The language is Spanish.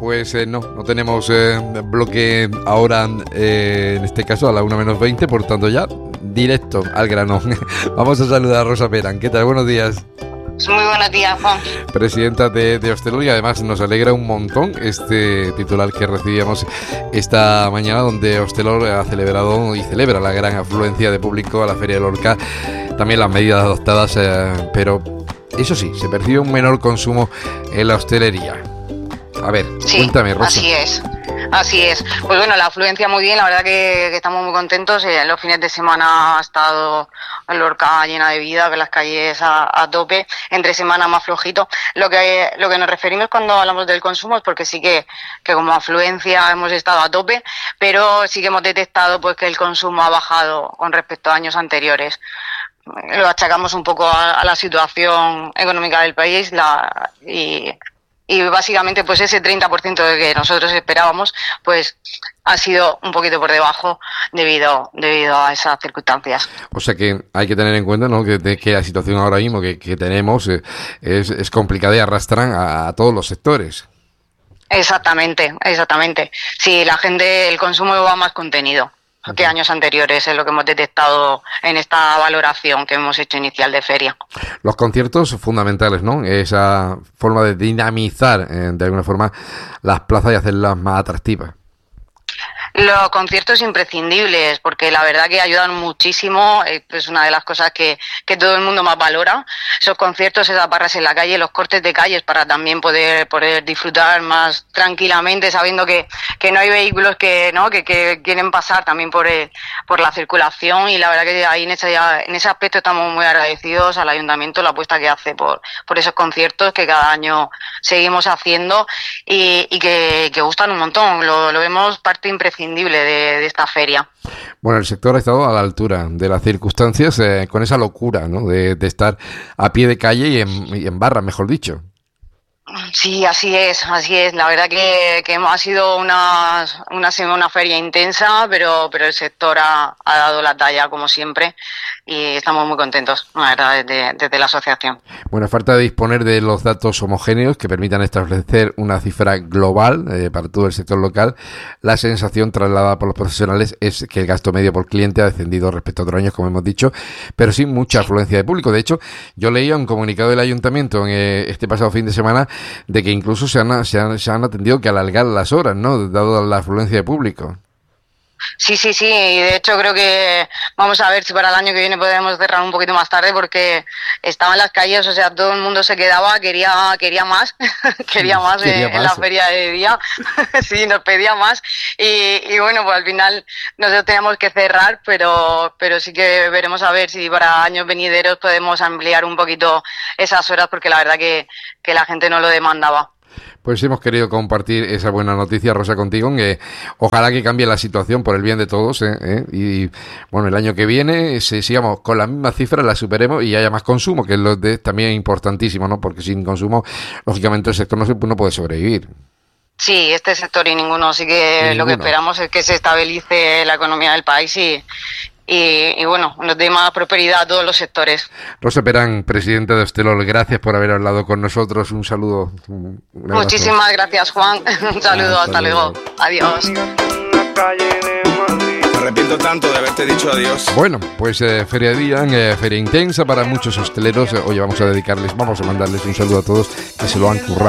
pues no tenemos bloque ahora, en este caso a la 1:20, por tanto ya directo al grano. Vamos a saludar a Rosa Perán. ¿Qué tal? Buenos días. Muy buenos días, Juan. Presidenta de Hostelor, y además nos alegra un montón este titular que recibíamos esta mañana, donde Hostelor ha celebrado y celebra la gran afluencia de público a la Feria de Lorca, también las medidas adoptadas, pero eso sí, se percibe un menor consumo en la hostelería. A ver, sí, cuéntame, Rosa. Así es. Pues bueno, la afluencia muy bien, la verdad que estamos muy contentos. Los fines de semana ha estado Lorca llena de vida, que las calles a tope, entre semana más flojito. Lo que nos referimos cuando hablamos del consumo es porque sí que como afluencia hemos estado a tope, pero sí que hemos detectado pues que el consumo ha bajado con respecto a años anteriores. Lo achacamos un poco a la situación económica del país y básicamente pues ese 30% de que nosotros esperábamos pues ha sido un poquito por debajo debido a esas circunstancias. O sea que hay que tener en cuenta, ¿no?, que la situación ahora mismo que tenemos es complicada y arrastran a todos los sectores. Exactamente. Sí, el consumo va más contenido que años anteriores, es lo que hemos detectado en esta valoración que hemos hecho inicial de feria. Los conciertos fundamentales, ¿no? Esa forma de dinamizar de alguna forma las plazas y hacerlas más atractivas. Los conciertos imprescindibles, porque la verdad que ayudan muchísimo, es una de las cosas que todo el mundo más valora, esos conciertos, esas barras en la calle, los cortes de calles para también poder disfrutar más tranquilamente, sabiendo que no hay vehículos que quieren pasar también por la circulación, y la verdad que ahí en ese aspecto estamos muy agradecidos al ayuntamiento, la apuesta que hace por esos conciertos que cada año seguimos haciendo y que gustan un montón, lo vemos parte imprescindible de esta feria. Bueno, el sector ha estado a la altura de las circunstancias, con esa locura, ¿no?, de estar a pie de calle y en barra, mejor dicho. Sí, así es. La verdad que ha sido una feria intensa, pero el sector ha dado la talla como siempre y estamos muy contentos, la verdad, desde la asociación. Bueno, falta de disponer de los datos homogéneos que permitan establecer una cifra global para todo el sector local. La sensación trasladada por los profesionales es que el gasto medio por cliente ha descendido respecto a otros años, como hemos dicho, pero sin mucha afluencia de público. De hecho, yo leía un comunicado del ayuntamiento este pasado fin de semana de que incluso se han atendido que alargar las horas, ¿no?, dado la afluencia de público. Sí, y de hecho creo que vamos a ver si para el año que viene podemos cerrar un poquito más tarde, porque estaba en las calles, o sea, todo el mundo se quedaba, quería más, quería más en la feria de día, sí, nos pedía más y bueno, pues al final nosotros teníamos que cerrar, pero sí que veremos a ver si para años venideros podemos ampliar un poquito esas horas, porque la verdad que la gente no lo demandaba. Pues hemos querido compartir esa buena noticia, Rosa, contigo, que ojalá que cambie la situación por el bien de todos, y bueno, el año que viene sigamos con las mismas cifras, las superemos y haya más consumo, que es también importantísimo, ¿no?, porque sin consumo, lógicamente, el sector no puede sobrevivir. Sí, este sector y ninguno, así que lo que esperamos es que se estabilice la economía del país y bueno, nos dé más prosperidad a todos los sectores. Rosa Perán, presidenta de Hostelor, gracias por haber hablado con nosotros. Un saludo. Muchísimas gracias, Juan. Un saludo, hasta luego. Adiós. Me arrepiento tanto de haberte dicho adiós. Bueno, pues feria de día, feria intensa para muchos hosteleros. Hoy vamos a mandarles un saludo a todos que se lo han currado.